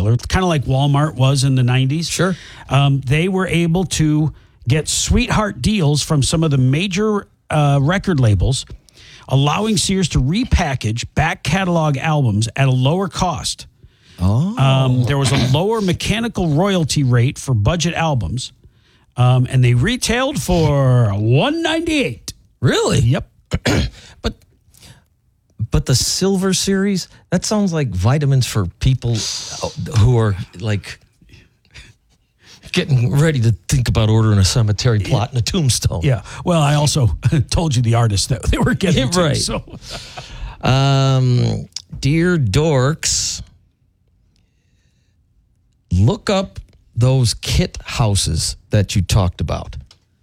retailer, kind of like Walmart was in the 90s. Sure. They were able to get sweetheart deals from some of the major record labels, allowing Sears to repackage back catalog albums at a lower cost. There was a lower mechanical royalty rate for budget albums, and they retailed for $198. Really? Yep. But the Silver Series, that sounds like vitamins for people who are like getting ready to think about ordering a cemetery plot and a tombstone. Yeah. Well, I also told you the artist that they were getting to. Right. So. Dear Dorks, look up those kit houses that you talked about.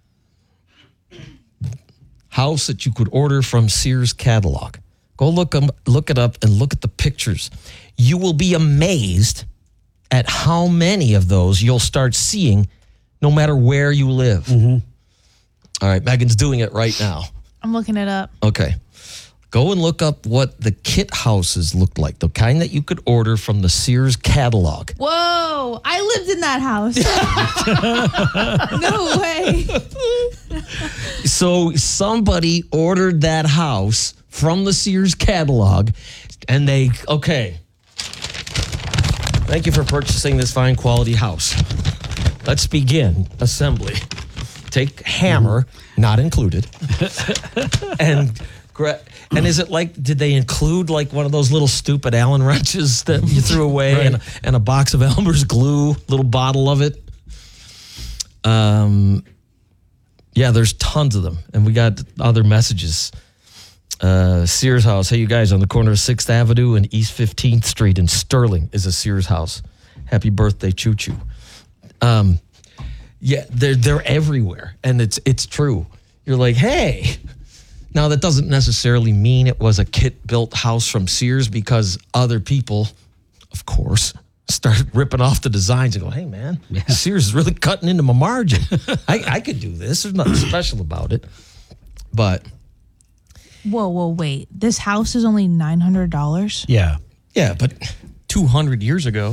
House that you could order from Sears catalog. Go look it up and look at the pictures. You will be amazed at how many of those you'll start seeing no matter where you live. Mm-hmm. All right, Megan's doing it right now. I'm looking it up. Okay. Go and look up what the kit houses looked like, the kind that you could order from the Sears catalog. Whoa, I lived in that house. No way. So somebody ordered that house from the Sears catalog, and okay. Thank you for purchasing this fine quality house. Let's begin assembly. Take hammer, not included, and is it like, did they include like one of those little stupid Allen wrenches that you threw away Right. and a box of Elmer's glue, little bottle of it? Yeah, there's tons of them, and we got other messages. Sears house. Hey, you guys, on the corner of 6th Avenue and East 15th Street in Sterling is a Sears house. Happy birthday, Choo Choo. Yeah, they're everywhere, and it's true. You're like, hey. Now, that doesn't necessarily mean it was a kit-built house from Sears, because other people, of course, started ripping off the designs and go, hey, man, Sears is really cutting into my margin. I could do this. There's nothing special about it. But... Whoa, wait. This house is only $900? Yeah. Yeah, but 200 years ago.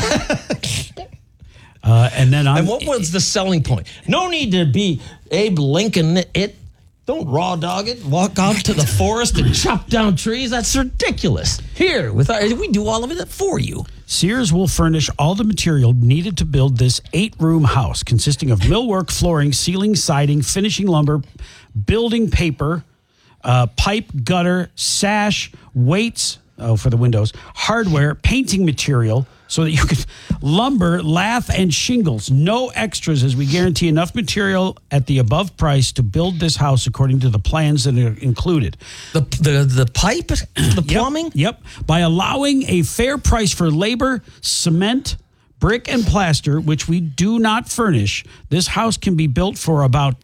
And then And what was the selling point? No need to be Abe Lincoln it. Don't raw dog it. Walk out to the forest and chop down trees. That's ridiculous. Here, we do all of it for you. Sears will furnish all the material needed to build this 8-room house, consisting of millwork, flooring, ceiling, siding, finishing lumber, building paper, pipe, gutter, sash, weights for the windows, hardware, painting material, so that you can lumber, lath, and shingles. No extras, as we guarantee enough material at the above price to build this house according to the plans that are included. The pipe, the plumbing? Yep. By allowing a fair price for labor, cement, brick, and plaster, which we do not furnish, this house can be built for about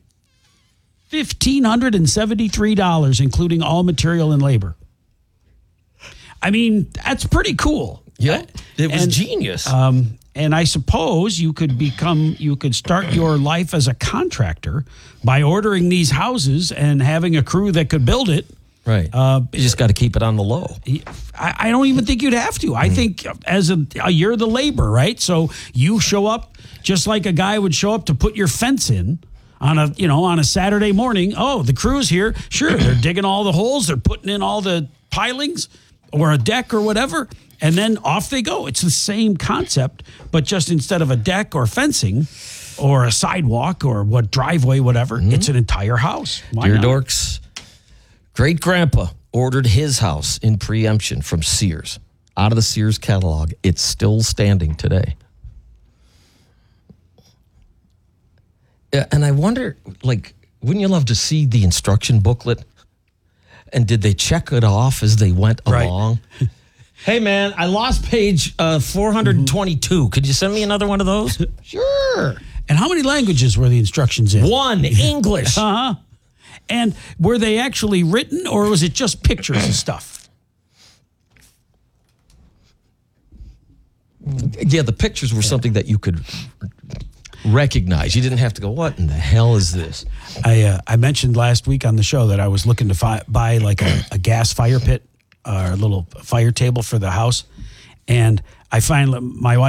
$1,573, including all material and labor. I mean, that's pretty cool. Yeah, it was genius. And I suppose you could start your life as a contractor by ordering these houses and having a crew that could build it. Right. You just got to keep it on the low. I don't even think you'd have to. I think you're the labor, right? So you show up just like a guy would show up to put your fence in on a Saturday morning. Oh, the crew's here. Sure, they're digging all the holes. They're putting in all the pilings or a deck or whatever. And then off they go. It's the same concept, but just instead of a deck or fencing or a sidewalk or driveway, whatever, it's an entire house. Why Dear not? Dorks, great-grandpa ordered his house in preemption from Sears. Out of the Sears catalog. It's still standing today. Yeah, and I wonder, wouldn't you love to see the instruction booklet? And did they check it off as they went along? Hey, man, I lost page 422. Could you send me another one of those? Sure. And how many languages were the instructions in? One, English. Uh-huh. And were they actually written, or was it just pictures and stuff? Yeah, the pictures were something that you could recognize. You didn't have to go, what in the hell is this? I mentioned last week on the show that I was looking to buy like a gas fire pit or a little fire table for the house. And I find my wife